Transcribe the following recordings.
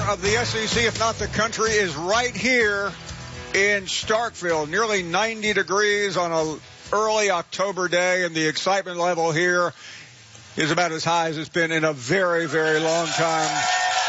of the SEC, if not the country, is right here in Starkville. Nearly 90 degrees on an early October day, and the excitement level here is about as high as it's been in a very, very long time.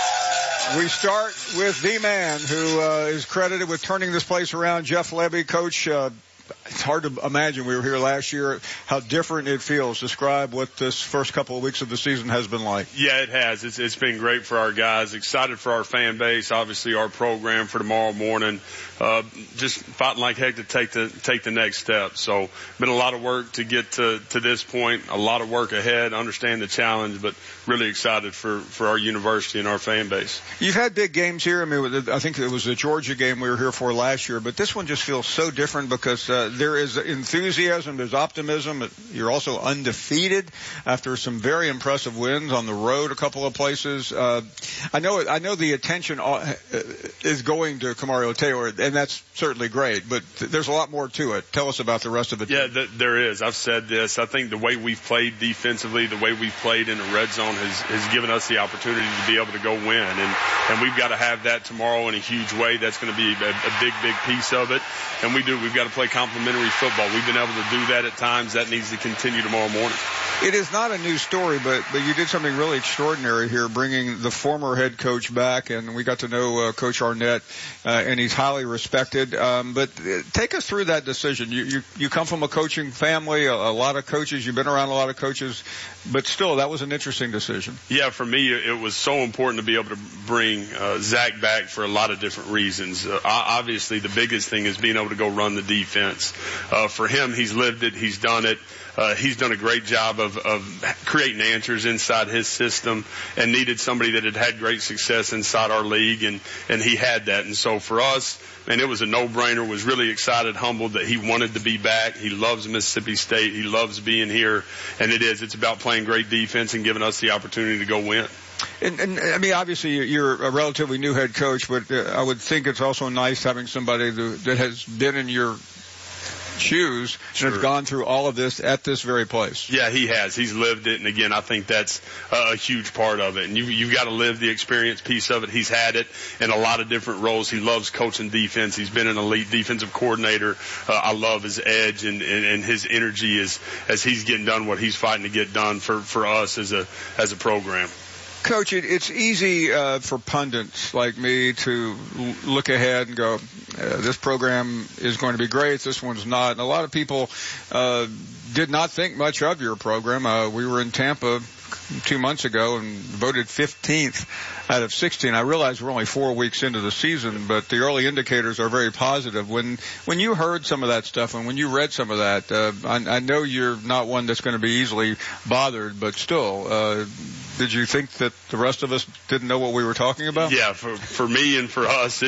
We start with the man who is credited with turning this place around, Jeff Lebby. Coach, it's hard to imagine, we were here last year, how different it feels. Describe what this first couple of weeks of the season has been like. Yeah, it has. It's been great for our guys. Excited for our fan base. Obviously, our program for tomorrow morning. Just fighting like heck to take the next step. So, been a lot of work to get to this point. A lot of work ahead. Understand the challenge, but really excited for our university and our fan base. You've had big games here. I mean, I think it was the Georgia game we were here for last year, but this one just feels so different because there is enthusiasm, there's optimism. You're also undefeated after some very impressive wins on the road, a couple of places. I know the attention is going to Kamario Taylor, and that's certainly great, but there's a lot more to it. Tell us about the rest of it. Yeah, there is. I've said this. I think the way we've played defensively, the way we've played in the red zone has given us the opportunity to be able to go win, and we've got to have that tomorrow in a huge way. That's going to be a big piece of it, and we've got to play complementary football. We've been able to do that at times. That needs to continue tomorrow morning. It is not a new story, but you did something really extraordinary here, bringing the former head coach back, and we got to know Coach Arnett, and he's highly respected. But take us through that decision. You come from a coaching family, a lot of coaches. You've been around a lot of coaches, but still, that was an interesting decision. Yeah, for me, it was so important to be able to bring Zach back for a lot of different reasons. Obviously, the biggest thing is being able to go run the defense. For him, he's lived it. He's done it. He's done a great job of creating answers inside his system and needed somebody that had great success inside our league, and he had that. And so for us, man, it was a no-brainer. Was really excited, humbled that he wanted to be back. He loves Mississippi State. He loves being here, and it's about playing great defense and giving us the opportunity to go win. And I mean, obviously, you're a relatively new head coach, but I would think it's also nice having somebody that has been in your shoes and has gone through all of this at this very place. Yeah, he has. He's lived it, and again, I think that's a huge part of it. And you've got to live the experience piece of it. He's had it in a lot of different roles. He loves coaching defense. He's been an elite defensive coordinator. I love his edge and his energy as he's getting done what he's fighting to get done for us as a program. Coach, it's easy for pundits like me to look ahead and go, this program is going to be great, this one's not. And a lot of people did not think much of your program. We were in Tampa 2 months ago and voted 15th out of 16. I realize we're only 4 weeks into the season, but the early indicators are very positive. When you heard some of that stuff and when you read some of that, I know you're not one that's going to be easily bothered, but still, did you think that the rest of us didn't know what we were talking about? Yeah, for me and for us,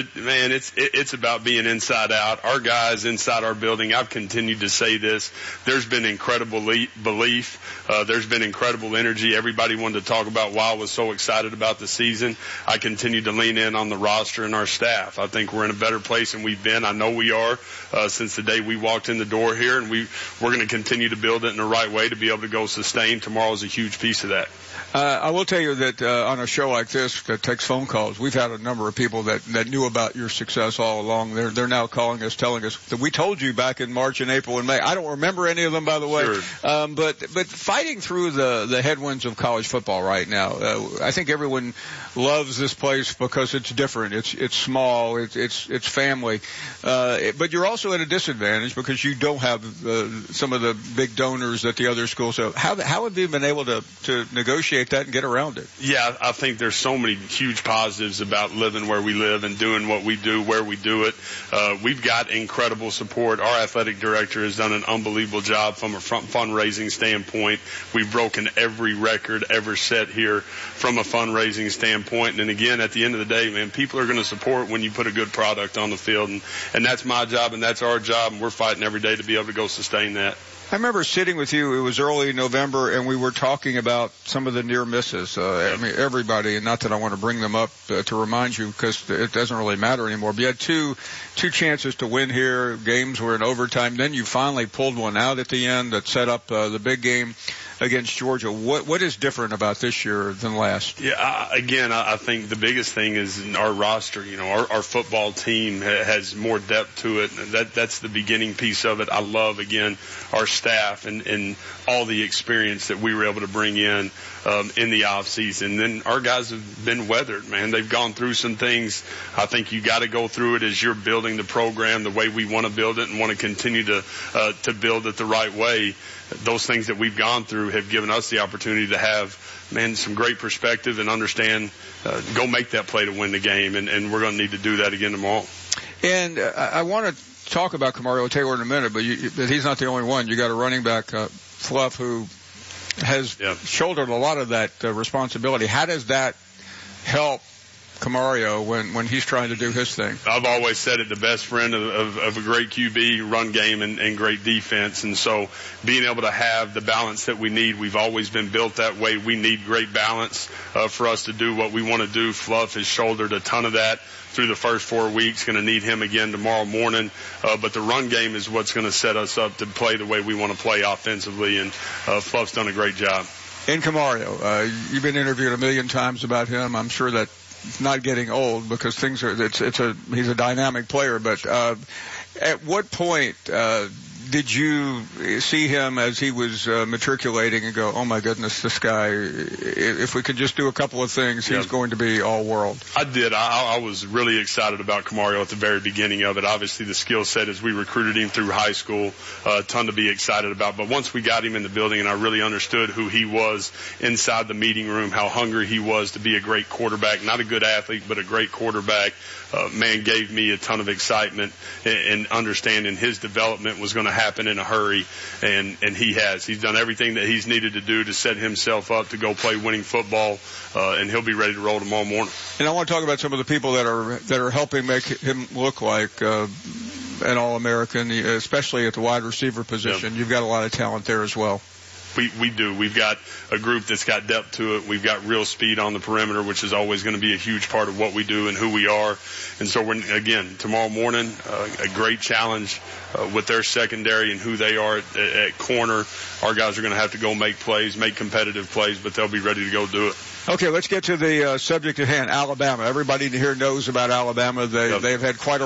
it's about being inside out. Our guys inside our building, I've continued to say this, there's been incredible belief. There's been incredible energy. Everybody wanted to talk about why I was so excited about the season. I continue to lean in on the roster and our staff. I think we're in a better place than we've been. I know we are since the day we walked in the door here, and we're going to continue to build it in the right way to be able to go sustain. Tomorrow is a huge piece of that. I will tell you that on a show like this that takes phone calls, we've had a number of people that knew about your success all along. They're now calling us, telling us that we told you back in March and April and May. I don't remember any of them, by the way. Sure. But fighting through the headwinds of college football right now, I think everyone loves this place because it's different. It's small. It's family. But you're also at a disadvantage because you don't have some of the big donors that the other schools have. How have you been able to negotiate that and get around it? Yeah, I think there's so many huge positives about living where we live and doing what we do, where we do it. We've got incredible support. Our athletic director has done an unbelievable job from a fundraising standpoint. We've broken every record ever set here from a fundraising standpoint. And again, at the end of the day, man, people are going to support when you put a good product on the field. And that's my job and that's our job. And we're fighting every day to be able to go sustain that. I remember sitting with you, it was early November, and we were talking about some of the near misses. I mean, everybody, and not that I want to bring them up to remind you because it doesn't really matter anymore, but you had two chances to win here. Games were in overtime. Then you finally pulled one out at the end that set up the big game. against Georgia. What is different about this year than last? Yeah, I think the biggest thing is our roster. You know, our football team has more depth to it. That's the beginning piece of it. I love, again, our staff and all the experience that we were able to bring in the off season. Then our guys have been weathered, man. They've gone through some things. I think you got to go through it as you're building the program the way we want to build it and want to continue to build it the right way. Those things that we've gone through have given us the opportunity to have, man, some great perspective and understand, go make that play to win the game. And we're going to need to do that again tomorrow. And I want to talk about Kamario Taylor in a minute, but he's not the only one. You got a running back, Fluff, who has shouldered a lot of that responsibility. How does that help Kamario when he's trying to do his thing? I've always said it, the best friend of a great QB, run game, and great defense. And so being able to have the balance that we need, we've always been built that way. We need great balance for us to do what we want to do. Fluff has shouldered a ton of that through the first 4 weeks. Going to need him again tomorrow morning. But the run game is what's going to set us up to play the way we want to play offensively. And Fluff's done a great job. And Kamario, you've been interviewed a million times about him. I'm sure that not getting old because he's a dynamic player. But at what point did you see him as he was matriculating and go, oh my goodness, this guy, if we could just do a couple of things, he's going to be all world? I did. I was really excited about Kamario at the very beginning of it. Obviously the skill set as we recruited him through high school, a ton to be excited about. But once we got him in the building and I really understood who he was inside the meeting room, how hungry he was to be a great quarterback, not a good athlete, but a great quarterback, man, gave me a ton of excitement and understanding his development was going to happen in a hurry, and he has. He's done everything that he's needed to do to set himself up to go play winning football, and he'll be ready to roll tomorrow morning. And I want to talk about some of the people that are helping make him look like an All-American, especially at the wide receiver position. You've got a lot of talent there as well. We do. We've got a group that's got depth to it. We've got real speed on the perimeter, which is always going to be a huge part of what we do and who we are. And so again, tomorrow morning, a great challenge with their secondary and who they are at corner. Our guys are going to have to go make plays, make competitive plays, but they'll be ready to go do it. Okay, let's get to the subject at hand, Alabama. Everybody here knows about Alabama. They've had quite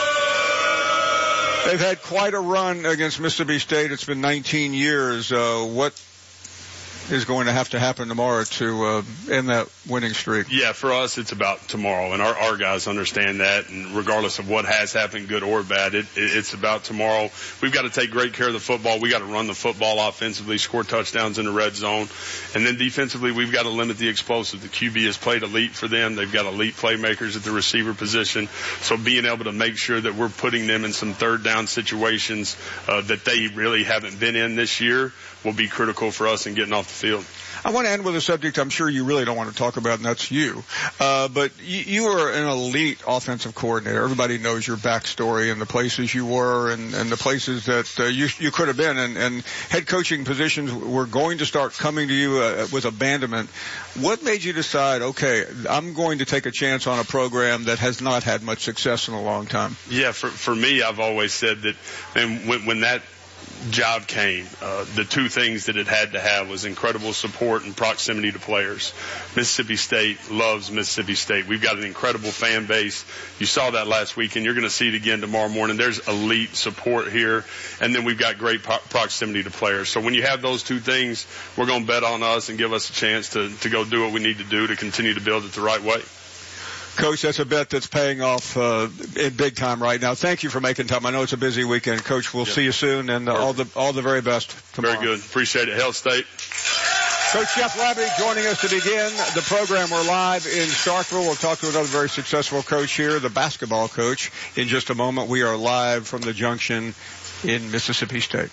a run against Mississippi State. It's been 19 years. What is going to have to happen tomorrow to end that winning streak? Yeah, for us, it's about tomorrow, and our guys understand that. And regardless of what has happened, good or bad, it's about tomorrow. We've got to take great care of the football. We got to run the football offensively, score touchdowns in the red zone, and then defensively, we've got to limit the explosive. The QB has played elite for them. They've got elite playmakers at the receiver position. So being able to make sure that we're putting them in some third down situations that they really haven't been in this year will be critical for us in getting off the field. I want to end with a subject I'm sure you really don't want to talk about, and that's you. But you are an elite offensive coordinator. Everybody knows your backstory and the places you were and the places that you could have been. And head coaching positions were going to start coming to you with abandonment. What made you decide, okay, I'm going to take a chance on a program that has not had much success in a long time? Yeah, for me, I've always said that, and when that job came, the two things that it had to have was incredible support and proximity to players. Mississippi State loves Mississippi State. We've got an incredible fan base. You saw that last week, and you're going to see it again tomorrow morning. There's elite support here, and then we've got great proximity to players. So when you have those two things, we're going to bet on us and give us a chance to go do what we need to do to continue to build it the right way. Coach, that's a bet that's paying off in big time right now. Thank you for making time. I know it's a busy weekend. Coach, we'll see you soon, and all the very best tomorrow. Very good. Appreciate it. Hail State. Coach Jeff Labby joining us to begin the program. We're live in Starkville. We'll talk to another very successful coach here, the basketball coach, in just a moment. We are live from the Junction in Mississippi State.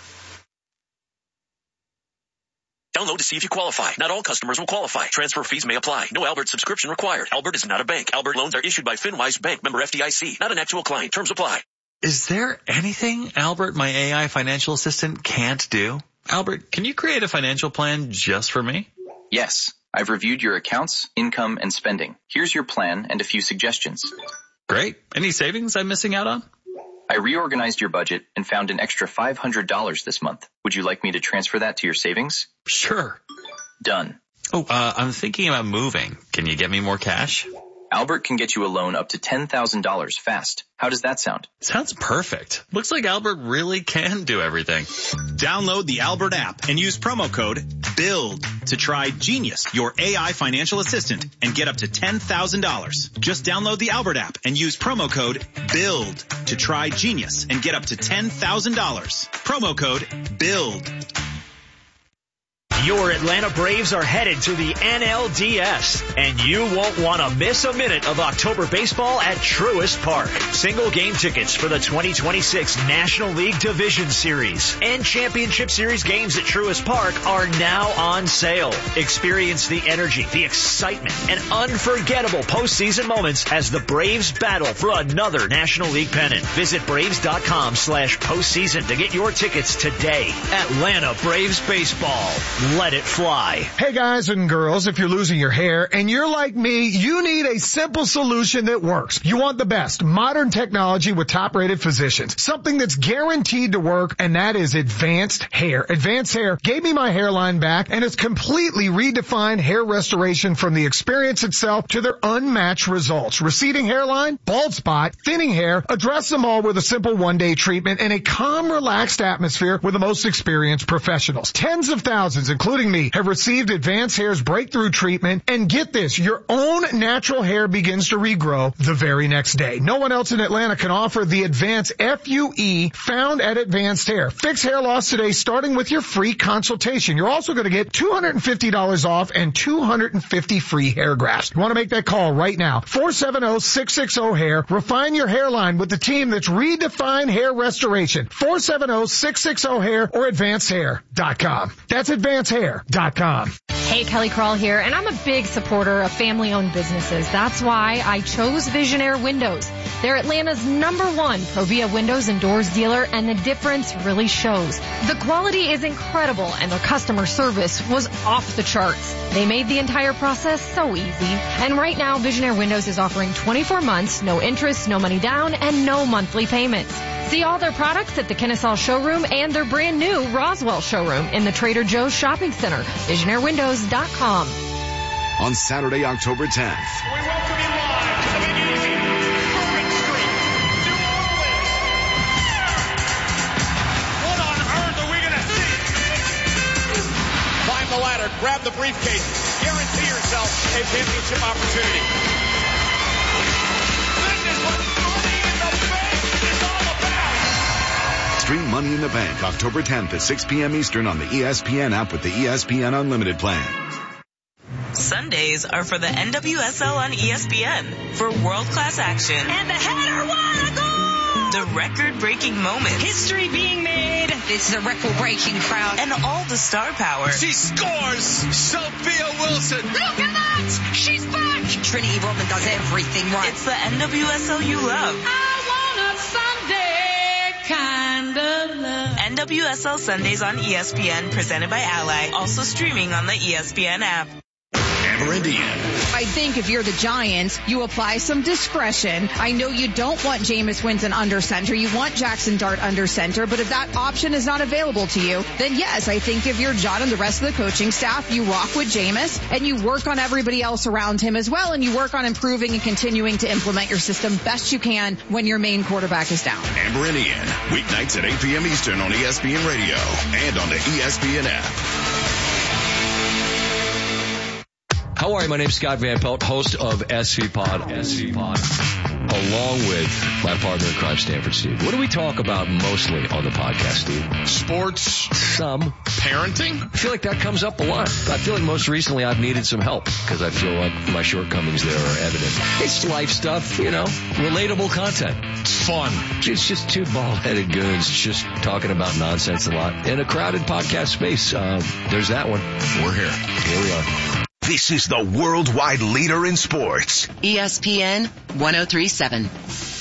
Download to see if you qualify. Not all customers will qualify. Transfer fees may apply. No Albert subscription required. Albert is not a bank. Albert loans are issued by FinWise Bank, member FDIC. Not an actual client. Terms apply. Is there anything Albert, my AI financial assistant, can't do? Albert, can you create a financial plan just for me? Yes. I've reviewed your accounts, income, and spending. Here's your plan and a few suggestions. Great. Any savings I'm missing out on? I reorganized your budget and found an extra $500 this month. Would you like me to transfer that to your savings? Sure. Done. Oh, I'm thinking about moving. Can you get me more cash? Albert can get you a loan up to $10,000 fast. How does that sound? Sounds perfect. Looks like Albert really can do everything. Download the Albert app and use promo code BUILD to try Genius, your AI financial assistant, and get up to $10,000. Just download the Albert app and use promo code BUILD to try Genius and get up to $10,000. Promo code BUILD. Your Atlanta Braves are headed to the NLDS, and you won't want to miss a minute of October baseball at Truist Park. Single game tickets for the 2026 National League Division Series and Championship Series games at Truist Park are now on sale. Experience the energy, the excitement, and unforgettable postseason moments as the Braves battle for another National League pennant. Visit Braves.com/postseason to get your tickets today. Atlanta Braves Baseball. Let it fly. Hey guys and girls, if you're losing your hair and you're like me, you need a simple solution that works. You want the best modern technology with top-rated physicians. Something that's guaranteed to work, and that is Advanced Hair. Advanced Hair gave me my hairline back and has completely redefined hair restoration from the experience itself to their unmatched results. Receding hairline, bald spot, thinning hair, address them all with a simple one-day treatment and a calm, relaxed atmosphere with the most experienced professionals. Tens of thousands, including me, have received Advanced Hair's breakthrough treatment, and get this, your own natural hair begins to regrow the very next day. No one else in Atlanta can offer the Advanced FUE found at Advanced Hair. Fix hair loss today, starting with your free consultation. You're also going to get $250 off and 250 free hair grafts. You want to make that call right now. 470-660-HAIR. Refine your hairline with the team that's redefined hair restoration. 470-660-HAIR or AdvancedHair.com. That's AdvancedHair.com. Hey, Kelly Crawl here, and I'm a big supporter of family-owned businesses. That's why I chose Visionaire Windows. They're Atlanta's #1 Provia windows and doors dealer, and the difference really shows. The quality is incredible, and their customer service was off the charts. They made the entire process so easy. And right now, Visionaire Windows is offering 24 months, no interest, no money down, and no monthly payments. See all their products at the Kennesaw showroom and their brand new Roswell showroom in the Trader Joe's Shopping Center. VisionaireWindows.com. On Saturday, October 10th. We welcome you live to the Big Easy, Bourbon Street, New Orleans. What on earth are we going to see? Climb the ladder, grab the briefcase, guarantee yourself a championship opportunity. This is what Money in the Bank is all about. Stream Money in the Bank October 10th at 6 p.m. Eastern on the ESPN app with the ESPN Unlimited plan. Sundays are for the NWSL on ESPN for world-class action. And the header, what a goal! The record-breaking moments. History being made. This is a record-breaking crowd. And all the star power. She scores! Sophia Wilson! Look at that! She's back! Trinity Rodman does everything right. It's the NWSL you love. I want a Sunday kind of love. NWSL Sundays on ESPN, presented by Ally. Also streaming on the ESPN app. Amber Indian. I think if you're the Giants, you apply some discretion. I know you don't want Jameis Winston under center. You want Jackson Dart under center. But if that option is not available to you, then yes, I think if you're John and the rest of the coaching staff, you rock with Jameis and you work on everybody else around him as well. And you work on improving and continuing to implement your system best you can when your main quarterback is down. Amber Indian. Weeknights at 8 p.m. Eastern on ESPN Radio and on the ESPN app. How are you? My name's Scott Van Pelt, host of SV Pod, along with my partner in crime, Stanford Steve. What do we talk about mostly on the podcast, Steve? Sports. Some. Parenting. I feel like that comes up a lot. I feel like most recently I've needed some help because I feel like my shortcomings there are evident. It's life stuff, you know, relatable content. It's fun. It's just two bald-headed goons just talking about nonsense a lot. In a crowded podcast space, there's that one. We're here. Here we are. This is the worldwide leader in sports. ESPN 1037.